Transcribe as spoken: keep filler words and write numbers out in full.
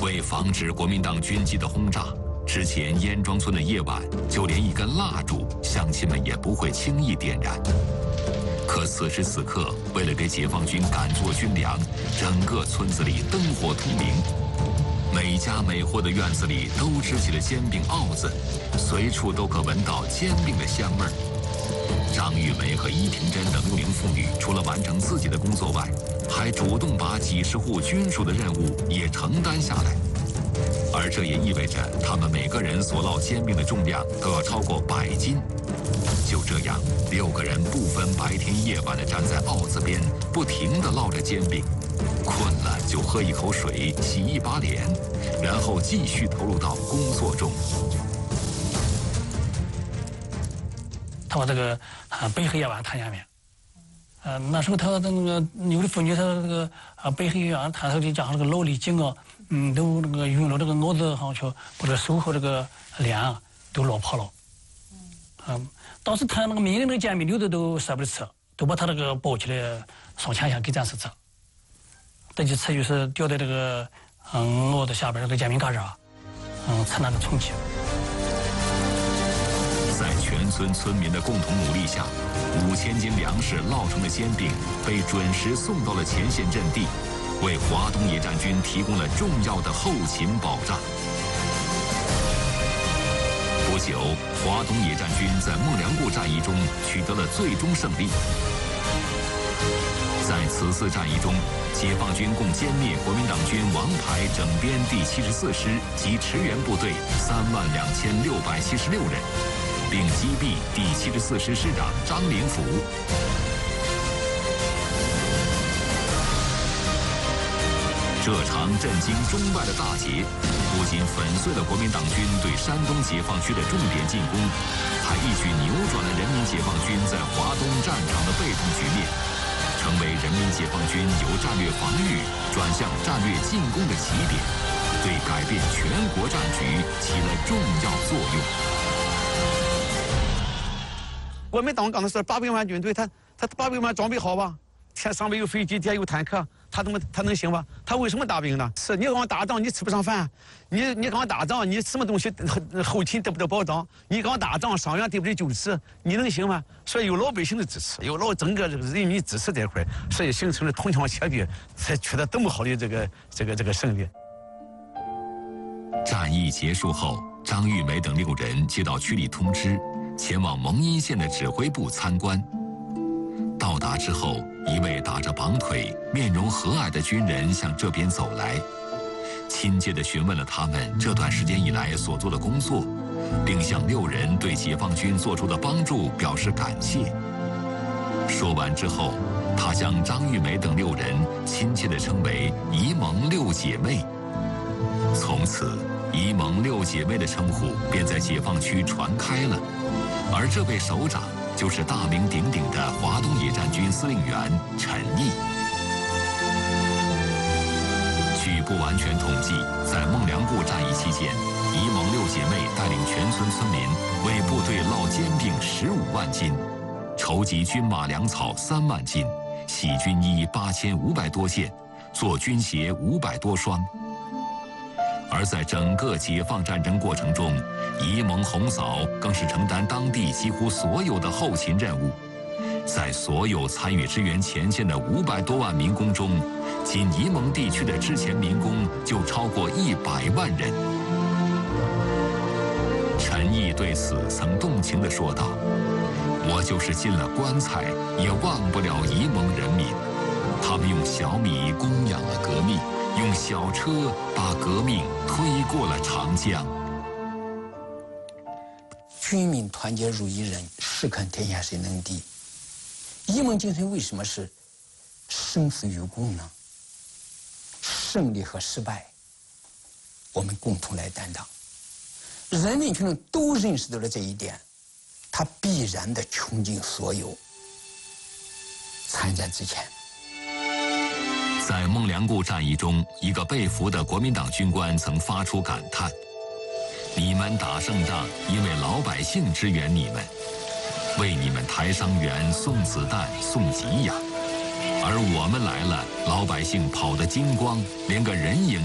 为防止国民党军机的轰炸，之前燕庄村的夜晚，就连一根蜡烛，乡亲们也不会轻易点燃。可此时此刻，为了给解放军赶做军粮，整个村子里灯火通明，每家每户的院子里都支起了煎饼鏊子，随处都可闻到煎饼的香味儿。张玉梅和伊婷珍等六名妇女，除了完成自己的工作外，还主动把几十户军属的任务也承担下来。而这也意味着他们每个人所烙煎饼的重量都要超过百斤。就这样，六个人不分白天夜晚地站在鏊子边，不停地烙着煎饼。困了就喝一口水，洗一把脸，然后继续投入到工作中。 他把这个啊背黑夜晚谈下面，呃那时候他的那个有的妇女，他这个啊背黑夜晚谈，他就讲这个劳力筋啊，嗯，都那个用了这个鏊子上去，把这个手和这个脸啊都烙破了。嗯，当时他那个每人那个煎饼留的都舍不得吃，都把他那个包起来上前线给战士吃。这几次就是掉在这个嗯鏊子下边这个煎饼疙瘩，嗯，吃那个充气。 在全村村民的共同努力下，五千斤粮食烙成的煎饼被准时送到了前线阵地，为华东野战军提供了重要的后勤保障。不久，华东野战军在孟良崮战役中取得了最终胜利。在此次战役中，解放军共歼灭国民党军王牌整编第七十四师及驰援部队三万两千六百七十六人，并击毙第七十四师师长张灵甫。这场震惊中外的大捷，不仅粉碎了国民党军对山东解放区的重点进攻，还一举扭转了人民解放军在华东战场的被动局面，成为人民解放军由战略防御转向战略进攻的起点，对改变全国战局起了重要作用。 国民党刚才说八百万军队，他他八百万装备好吧？天上面有飞机，地下有坦克，他怎么他能行吧？他为什么大兵呢？是你刚打仗，你吃不上饭；你你刚打仗，你什么东西后勤得不得保障？你刚打仗，伤员对不对救治？你能行吗？所以有老百姓的支持，有老整个这个人民支持这块，所以形成了铜枪铁臂，才取得这么好的这个这个这个胜利。 战役结束后，张玉梅等六人接到区里通知，前往蒙阴县的指挥部参观。到达之后，一位打着绑腿、面容和蔼的军人向这边走来，亲切地询问了他们这段时间以来所做的工作，并向六人对解放军做出的帮助表示感谢。说完之后，他将张玉梅等六人亲切地称为“沂蒙六姐妹”。从此，沂蒙六姐妹的称呼便在解放区传开了，而这位首长就是大名鼎鼎的华东野战军司令员陈毅。据不完全统计，在孟良崮战役期间，沂蒙六姐妹带领全村村民为部队烙煎饼十五万斤，筹集军马粮草三万斤，洗军衣八千五百多件，做军鞋五百多双。而在整个解放战争过程中，沂蒙红嫂更是承担当地几乎所有的后勤任务。在所有参与支援前线的五百多万民工中，仅沂蒙地区的之前民工就超过一百万人。陈毅对此曾动情地说道：“我就是进了棺材，也忘不了沂蒙人民。他们用小米供养了革命，用小车把革命推过了长江。” 军民团结如一人，士看天下谁能敌。沂蒙精神为什么是生死与共呢？胜利和失败，我们共同来担当。人民群众都认识到了这一点，他必然的穷尽所有。参战之前， 在孟良崮战役中，一个被俘的国民党军官曾发出感叹：“你们打胜仗，因为老百姓支援你们，为你们抬伤员、送子弹、送给养，而我们来了，老百姓跑得精光，连个人影